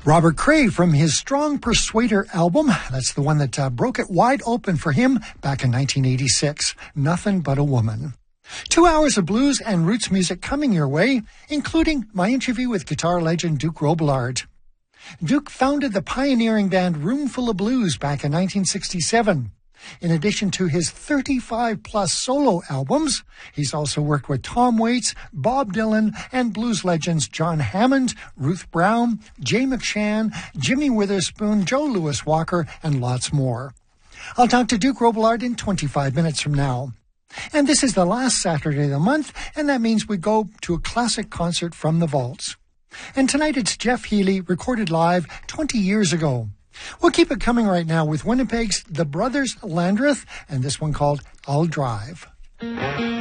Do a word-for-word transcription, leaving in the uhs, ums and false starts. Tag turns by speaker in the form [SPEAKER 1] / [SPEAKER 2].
[SPEAKER 1] Robert Cray from his Strong Persuader album. That's the one that uh, broke it wide open for him back in nineteen eighty-six. Nothing But a Woman. Two hours of blues and roots music coming your way, including my interview with guitar legend Duke Robillard. Duke founded the pioneering band Roomful of Blues back in nineteen sixty-seven. In addition to his thirty-five plus solo albums, he's also worked with Tom Waits, Bob Dylan, and blues legends John Hammond, Ruth Brown, Jay McShann, Jimmy Witherspoon, Joe Louis Walker, and lots more. I'll talk to Duke Robillard in twenty-five minutes from now. And this is the last Saturday of the month, and that means we go to a classic concert from the vaults. And tonight it's Jeff Healey, recorded live twenty years ago. We'll keep it coming right now with Winnipeg's The Brothers Landreth, and this one called I'll Drive.